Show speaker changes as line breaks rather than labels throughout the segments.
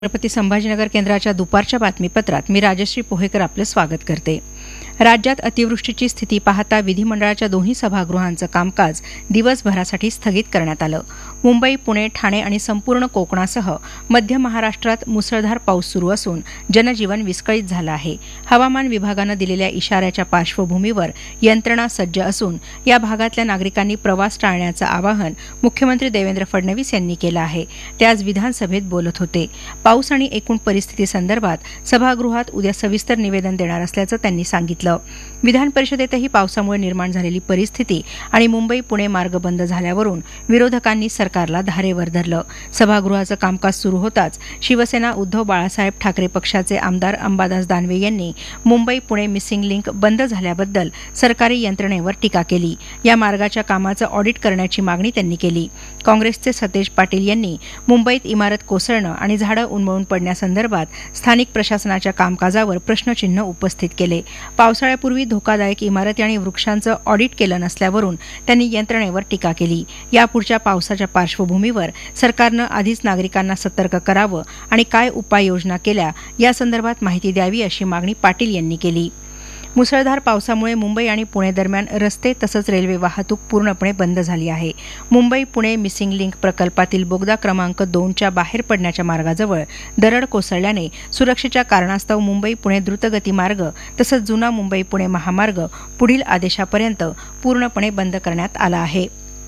छत्रपती संभाजीनगर केंद्राच्या दुपारच्या बातमीपत्रात मी राजश्री पोहेकर आपलं स्वागत करते. राज्यात अतिवृष्टीची स्थिती पाहता विधिमंडळाच्या दोन्ही सभागृहांचं कामकाज दिवसभरासाठी स्थगित करण्यात आलं. मुंबई, पुणे, ठाणे आणि संपूर्ण कोकणासह मध्य महाराष्ट्रात मुसळधार पाऊस सुरू असून जनजीवन विस्कळीत झालं आहे. हवामान विभागानं दिलेल्या इशाऱ्याच्या पार्श्वभूमीवर यंत्रणा सज्ज असून या भागातल्या नागरिकांनी प्रवास टाळण्याचं आवाहन मुख्यमंत्री देवेंद्र फडणवीस यांनी केलं आहे. ते आज विधानसभेत बोलत होते. पाऊस आणि एकूण परिस्थितीसंदर्भात सभागृहात उद्या सविस्तर निवेदन देणार असल्याचं त्यांनी सांगितलं. विधान परिषदेतही पावसामुळे निर्माण झालेली परिस्थिती आणि मुंबई पुणे मार्ग बंद झाल्यावरून विरोधकांनी सरकारला धारेवर धरलं. सभागृहाचं कामकाज सुरू होताच शिवसेना उद्धव बाळासाहेब ठाकरे पक्षाचे आमदार अंबादास दानवे यांनी मुंबई पुणे मिसिंग लिंक बंद झाल्याबद्दल सरकारी यंत्रणेवर टीका केली. या मार्गाच्या कामाचं ऑडिट करण्याची मागणी त्यांनी केली. काँग्रेसचे सतेज पाटील यांनी मुंबईत इमारत कोसळणं आणि झाडं उन्मळून पडण्यासंदर्भात स्थानिक प्रशासनाच्या कामकाजावर प्रश्नचिन्ह उपस्थित केले. पावसाळ्यापूर्वी धोकादायक इमारती आणि वृक्षांचं ऑडिट केलं नसल्यावरून त्यांनी यंत्रणेवर टीका केली. यापुढच्या पावसाच्या पार्श्वभूमीवर सरकारनं आधीच नागरिकांना सतर्क करावं आणि काय उपाययोजना केल्या यासंदर्भात माहिती द्यावी अशी मागणी पाटील यांनी केली. मुसळधार पावसामुळे मुंबई आणि पुणे दरम्यान रस्ते तसंच रेल्वे वाहतूक पूर्णपणे बंद झाली आहे. मुंबई पुणे मिसिंग लिंक प्रकल्पातील बोगदा क्रमांक 2च्या बाहेर पडण्याच्या मार्गाजवळ दरड कोसळल्याने सुरक्षेच्या कारणास्तव मुंबई पुणे द्रुतगती मार्ग तसंच जुना मुंबई पुणे महामार्ग पुढील आदेशापर्यंत पूर्णपणे बंद करण्यात आला आहे.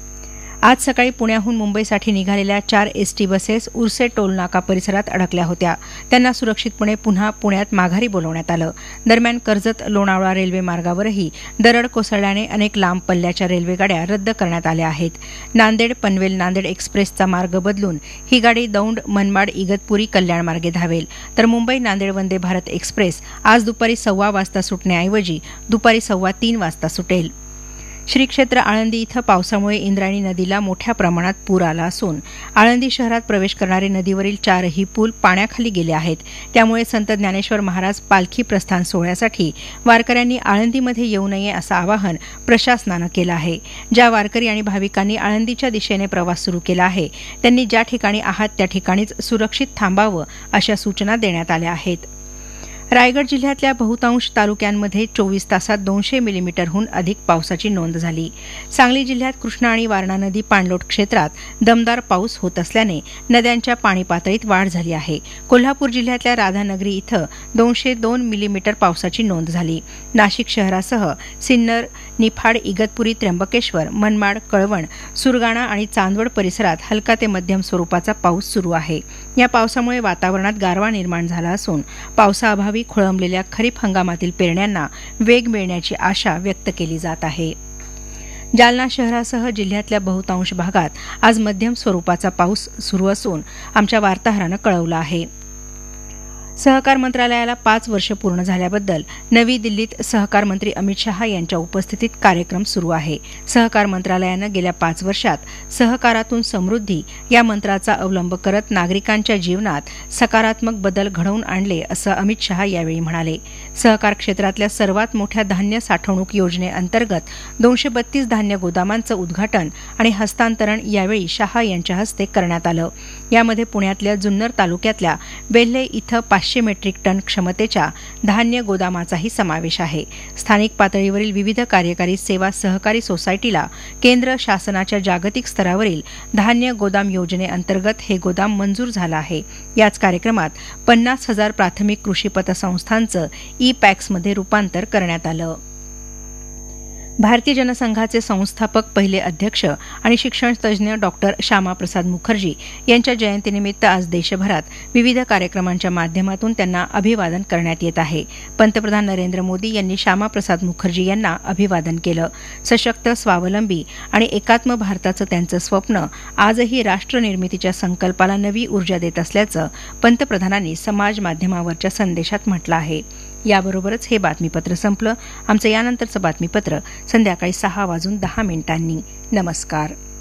आज सकाळी पुण्याहून मुंबईसाठी निघालेल्या 4 एसटी बसेस उर्से टोलनाका परिसरात अडकल्या होत्या. त्यांना सुरक्षितपणे पुन्हा पुण्यात माघारी बोलवण्यात आलं. दरम्यान कर्जत लोणावळा रेल्वे मार्गावरही दरड कोसळल्याने अनेक लांब पल्ल्याच्या रेल्वेगाड्या रद्द करण्यात आल्या आहेत. नांदेड पनवेल नांदेड एक्सप्रेसचा मार्ग बदलून ही गाडी दौंड मनमाड इगतपुरी कल्याण मार्गे धावेल. तर मुंबई नांदेड वंदे भारत एक्सप्रेस आज दुपारी 1:15 वाजता सुटण्याऐवजी दुपारी 3:15 वाजता सुटेल. श्री क्षेत्र आळंदी इथं पावसामुळे इंद्रायणी नदीला मोठ्या प्रमाणात पूर आला असून आळंदी शहरात प्रवेश करणारे नदीवरील 4ही पूल पाण्याखाली गेले आहेत. त्यामुळे संत ज्ञानेश्वर महाराज पालखी प्रस्थान सोहळ्यासाठी वारकऱ्यांनी आळंदीमध्ये येऊ नये असं आवाहन प्रशासनानं केलं आहे. ज्या वारकरी आणि भाविकांनी आळंदीच्या दिशेने प्रवास सुरू केला आहे त्यांनी ज्या ठिकाणी आहात त्या ठिकाणीच सुरक्षित थांबावं अशा सूचना देण्यात आल्या आहेत. रायगड जिल्ह्यातल्या बहुतांश तालुक्यांमध्ये 24 तासात 200 मिलीमीटरहून अधिक पावसाची नोंद झाली. सांगली जिल्ह्यात कृष्णा आणि वारणा नदी पाणलोट क्षेत्रात दमदार पाऊस होत असल्याने नद्यांच्या पाणी पातळीत वाढ झाली आहे. कोल्हापूर जिल्ह्यातल्या राधानगरी इथं 202 मिलीमीटर पावसाची नोंद झाली. नाशिक शहरासह सिन्नर, निफाड, इगतपुरी, त्र्यंबकेश्वर, मनमाड, कळवण, सुरगाणा आणि चांदवड परिसरात हलका ते मध्यम स्वरूपाचा पाऊस सुरू आहे. या पावसामुळे वातावरणात गारवा निर्माण झाला असून पावसाअभावी खोळंबलेल्या खरीप हंगामातील पेरण्यांना वेग मिळण्याची आशा व्यक्त केली जात आहे. जालना शहरासह जिल्ह्यातल्या बहुतांश भागात आज मध्यम स्वरूपाचा पाऊस सुरू असून आमच्या वार्ताहरानं कळवलं आहे. सहकार मंत्रालयाला 5 वर्ष पूर्ण झाल्याबद्दल नवी दिल्लीत सहकार मंत्री अमित शहा यांच्या उपस्थितीत कार्यक्रम सुरू आहे. सहकार मंत्रालयानं गेल्या 5 वर्षात सहकारातून समृद्धी या मंत्राचा अवलंब करत नागरिकांच्या जीवनात सकारात्मक बदल घडवून आणले असं अमित शहा यावेळी म्हणाले. सहकार क्षेत्रातल्या सर्वात मोठ्या धान्य साठवणूक योजनेअंतर्गत 232 धान्य गोदामांचं उद्घाटन आणि हस्तांतरण यावेळी शहा यांच्या हस्ते करण्यात आलं. यामध्ये पुण्यातल्या जुन्नर तालुक्यातल्या बेल्हे इथं 500 मेट्रिक टन क्षमतेच्या धान्य गोदामाचाही समावेश आहे. स्थानिक पातळीवरील विविध कार्यकारी सेवा सहकारी सोसायटीला केंद्र शासनाच्या जागतिक स्तरावरील धान्य गोदाम योजनेअंतर्गत हे गोदाम मंजूर झालं आहे. याच कार्यक्रमात 50,000 प्राथमिक कृषी पतसंस्थांचं ई-पॅक्समध्ये रूपांतर करण्यात आलं. भारतीय जनसंघाचे संस्थापक पहिले अध्यक्ष आणि शिक्षणतज्ज्ञ डॉक्टर श्यामाप्रसाद मुखर्जी यांच्या जयंतीनिमित्त आज देशभरात विविध कार्यक्रमांच्या माध्यमातून त्यांना अभिवादन करण्यात येत आहे. पंतप्रधान नरेंद्र मोदी यांनी श्यामाप्रसाद मुखर्जी यांना अभिवादन केलं. सशक्त, स्वावलंबी आणि एकात्म भारताचं त्यांचं स्वप्न आजही राष्ट्रनिर्मितीच्या संकल्पाला नवी ऊर्जा देत असल्याचं पंतप्रधानांनी समाज माध्यमावरच्या संदेशात म्हटलं आहे. याबरोबरच हे बातमीपत्र संपलं. आमचं यानंतरचं बातमीपत्र संध्याकाळी 6:10 नमस्कार.